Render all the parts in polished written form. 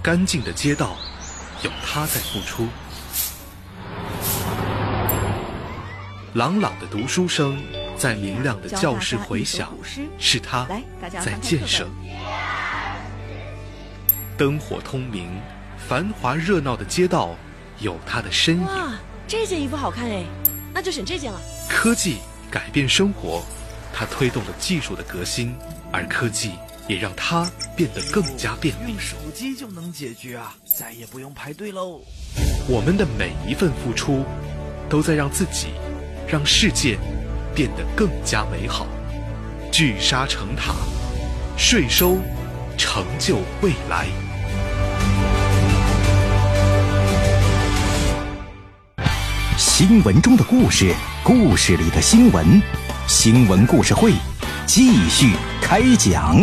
干净的街道有他在付出，朗朗的读书声在明亮的教室回响，是他在建设。灯火通明，繁华热闹的街道有他的身影。 哇，这件衣服好看哎，那就选这件了。 科技改变生活，它推动了技术的革新，而科技也让它变得更加便利。 用手机就能解决啊，再也不用排队喽。 我们的每一份付出，都在让自己、让世界变得更加美好。聚沙成塔，税收成就未来。 新闻中的故事，故事里的新闻，新闻故事会继续开讲。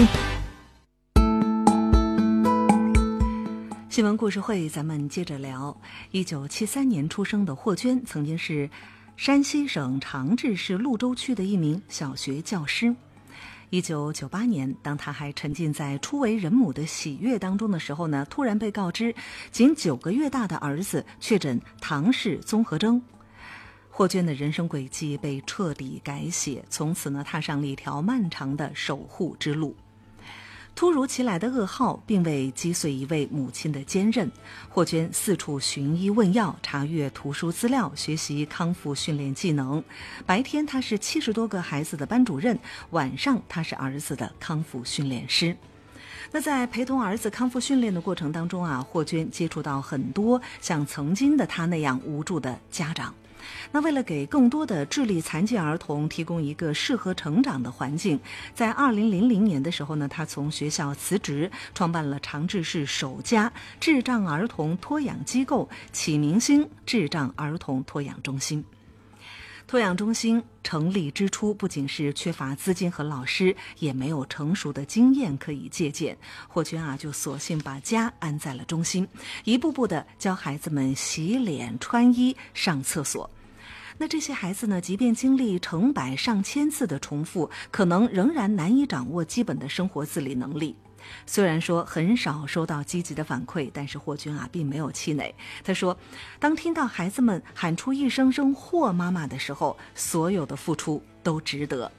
新闻故事会，咱们接着聊。1973年出生的霍娟，曾经是山西省长治市潞州区的一名小学教师。1998年，当他还沉浸在初为人母的喜悦当中的时候呢，突然被告知仅9个月大的儿子确诊唐氏综合征。霍娟的人生轨迹被彻底改写，从此呢，踏上了一条漫长的守护之路。突如其来的噩耗并未击碎一位母亲的坚韧，霍娟四处寻医问药，查阅图书资料，学习康复训练技能。白天她是70多个孩子的班主任，晚上她是儿子的康复训练师。那在陪同儿子康复训练的过程当中啊，霍娟接触到很多像曾经的她那样无助的家长。那为了给更多的智力残疾儿童提供一个适合成长的环境，在2000年的时候呢，他从学校辞职，创办了长治市首家智障儿童托养机构启明星智障儿童托养中心。托养中心成立之初，不仅是缺乏资金和老师，也没有成熟的经验可以借鉴。霍娟就索性把家安在了中心，一步步的教孩子们洗脸、穿衣、上厕所。那这些孩子呢，即便经历成百上千次的重复，可能仍然难以掌握基本的生活自理能力。虽然说很少收到积极的反馈，但是霍娟并没有气馁。她说，当听到孩子们喊出一声声霍妈妈的时候，所有的付出都值得。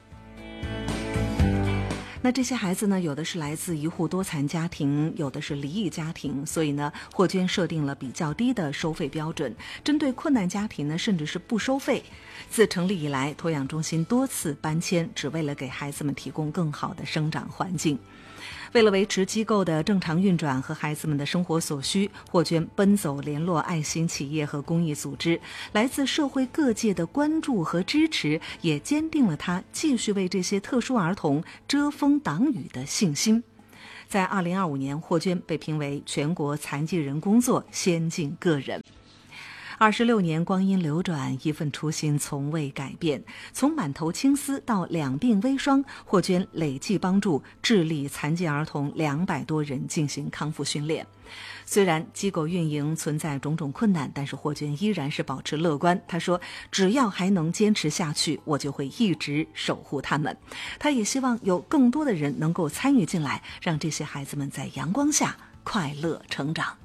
那这些孩子呢，有的是来自一户多残家庭，有的是离异家庭，所以呢，霍娟设定了比较低的收费标准，针对困难家庭呢，甚至是不收费。自成立以来，托养中心多次搬迁，只为了给孩子们提供更好的生长环境。为了维持机构的正常运转和孩子们的生活所需，霍娟奔走联络爱心企业和公益组织，来自社会各界的关注和支持，也坚定了她继续为这些特殊儿童遮风挡雨的信心。在2025年，霍娟被评为全国残疾人工作先进个人。26年光阴流转，一份初心从未改变。从满头青丝到两鬓微霜，霍娟累计帮助智力残疾儿童200多人进行康复训练。虽然机构运营存在种种困难，但是霍娟依然是保持乐观。她说，只要还能坚持下去，我就会一直守护他们。她也希望有更多的人能够参与进来，让这些孩子们在阳光下快乐成长。